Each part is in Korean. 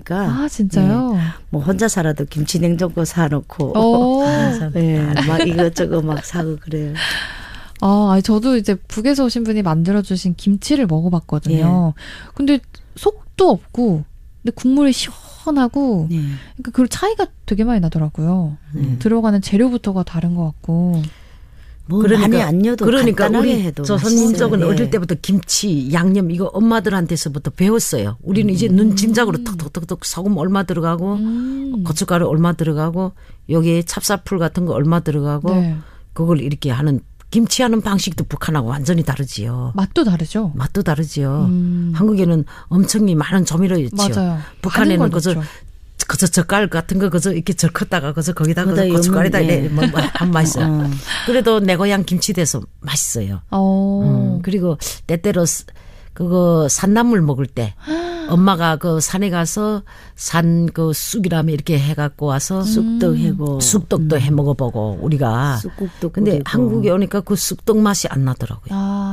하니까. 아, 진짜요? 네. 뭐 혼자 살아도 김치 냉장고 사놓고. 네, 막 이것저것 막 사고 그래요. 아니, 저도 이제 북에서 오신 분이 만들어주신 김치를 먹어봤거든요. 근데 속도 없고, 근데 국물이 시원하고, 그러니까 그 차이가 되게 많이 나더라고요. 들어가는 재료부터가 다른 것 같고. 뭐 많이 안 넣어도 그러니까 간단하게 우리 해도 조선인 쪽은 맛있어요. 어릴 때부터 김치, 양념 이거 엄마들한테서부터 배웠어요. 우리는 이제 눈 짐작으로 톡톡톡톡 소금 얼마 들어가고 고춧가루 얼마 들어가고 여기에 찹쌀풀 같은 거 얼마 들어가고 그걸 이렇게 하는 김치하는 방식도 북한하고 완전히 다르지요. 맛도 다르죠? 맛도 다르지요. 한국에는 엄청 많은 조미료였죠. 맞아요. 북한에는 그저 젓갈 같은 거 그저 이렇게 절컸다가 그저 거기다 고춧가루에다 안 맛있어요. 그래도 내 고향 김치 돼서 맛있어요. 그리고 때때로 그거 산나물 먹을 때 엄마가 그 산에 가서 산 그 쑥이라면 이렇게 해갖고 와서 쑥떡도 해 먹어보고 우리가 쑥국도 근데 끓이고. 한국에 오니까 그 쑥떡 맛이 안 나더라고요.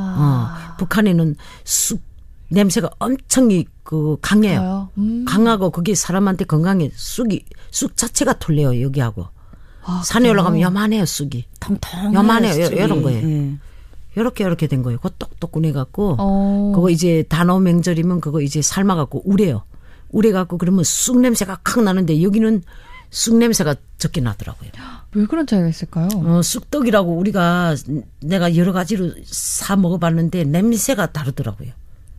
북한에는 쑥 냄새가 엄청 그 강해요. 강하고 그게 사람한테 건강에 쑥 자체가 틀려요 여기하고. 산에 올라가면 요만해요 쑥이. 요만해요 이런 거예요. 요렇게 된 거예요. 그거 똑똑 꺼내갖고 그거 이제 단오 명절이면 그거 이제 삶아갖고 우려요. 우려갖고 그러면 쑥 냄새가 칵 나는데 여기는 쑥 냄새가 적게 나더라고요. 왜 그런 차이가 있을까요? 쑥떡이라고 우리가 내가 여러 가지로 사 먹어봤는데 냄새가 다르더라고요.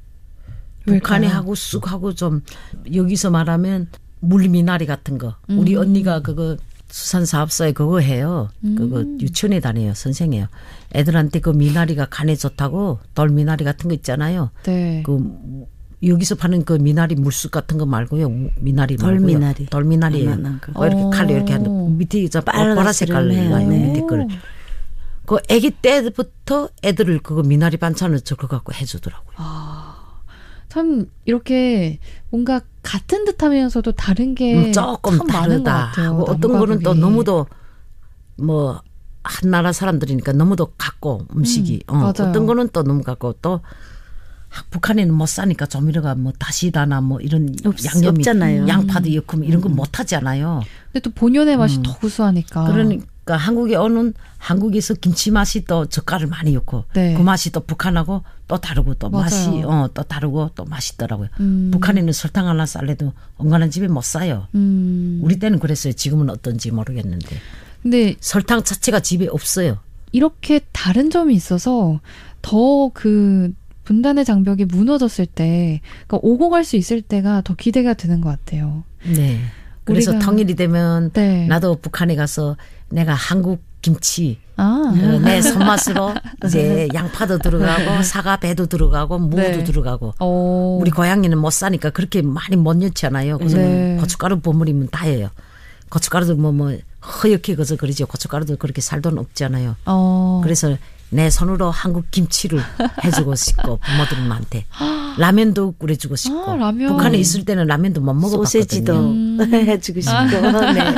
북한에 하고 쑥하고 좀 여기서 말하면 물미나리 같은 거. 우리 언니가 그거 수산사업소에 그거 해요. 그거 유치원에 다녀요. 선생이에요. 애들한테 그 미나리가 간에 좋다고 돌미나리 같은 거 있잖아요. 네. 그 여기서 파는 그 미나리 물쑥 같은 거 말고요. 미나리 말고요. 돌미나리예요. 이렇게 칼로 이렇게 하는데 밑에 저 보라색 깔로 밑에 걸. 그 아기 때부터 애들을 그거 미나리 반찬을 저거 갖고 해주더라고요. 참 이렇게 뭔가 같은 듯하면서도 다른 게 조금 참 많은 것 다르다. 같아요. 어떤 거는 또 너무도 뭐 한 나라 사람들이니까 너무도 같고 음식이 어떤 거는 또 너무 같고 또 북한에는 못 사니까 조미료가 뭐 다시다나 뭐 이런 양념이 없잖아요. 양파도 넣고 이런 거 못 하잖아요. 근데 또 본연의 맛이 더 구수하니까. 그러니까 한국에 오는 한국에서 김치 맛이 또 젓갈을 많이 넣고 그 맛이 또 북한하고 또 다르고 또 맛이 또 다르고 또 맛있더라고요. 북한에는 설탕 하나 쌀래도 엉간한 집에 못 사요. 우리 때는 그랬어요. 지금은 어떤지 모르겠는데. 근데 설탕 자체가 집에 없어요. 이렇게 다른 점이 있어서 더 그 분단의 장벽이 무너졌을 때, 그러니까 오고 갈 수 있을 때가 더 기대가 되는 것 같아요. 네. 그래서 통일이 되면 나도 북한에 가서 내가 한국 김치 내 손맛으로 이제 양파도 들어가고 사과 배도 들어가고 무도 들어가고 우리 고향에는 못 사니까 그렇게 많이 못 넣잖아요. 그래서 고춧가루 버무리면 다예요. 고춧가루도 뭐 허옇게 그저 그러죠. 고춧가루도 그렇게 살 돈 없잖아요. 그래서 내 손으로 한국 김치를 해주고 싶고 부모들한테 라면도 끓여주고 싶고 라면. 북한에 있을 때는 라면도 못 먹어봤거든요. 소세지도 해주고 싶고 네.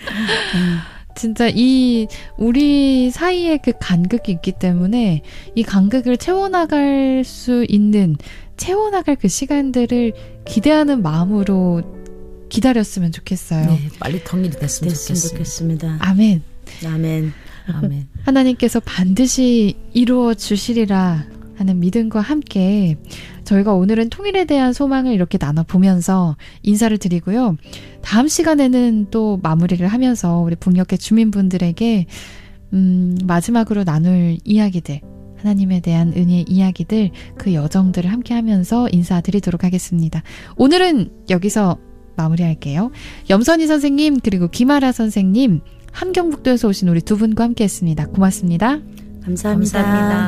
진짜 이 우리 사이에 그 간극이 있기 때문에 이 간극을 채워나갈 수 있는 채워나갈 그 시간들을 기대하는 마음으로 기다렸으면 좋겠어요. 네, 빨리 통일이 됐으면 좋겠습니다. 아멘. 아멘. 아멘. 하나님께서 반드시 이루어 주시리라 하는 믿음과 함께 저희가 오늘은 통일에 대한 소망을 이렇게 나눠보면서 인사를 드리고요. 다음 시간에는 또 마무리를 하면서 우리 북녘의 주민분들에게 마지막으로 나눌 이야기들, 하나님에 대한 은혜의 이야기들, 그 여정들을 함께 하면서 인사드리도록 하겠습니다. 오늘은 여기서 마무리할게요. 염선희 선생님 그리고 김아라 선생님, 함경북도에서 오신 우리 두 분과 함께했습니다. 고맙습니다. 감사합니다.